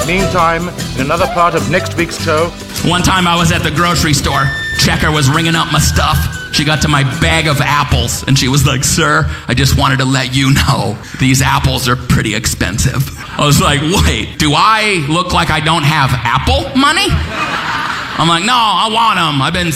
Meantime, in another part of next week's show... One time I was at the grocery store. Checker was ringing up my stuff. She got to my bag of apples, and she was like, "Sir, I just wanted to let you know, these apples are pretty expensive." I was like, "Wait, do I look like I don't have apple money?" I'm like, "No, I want them. I've been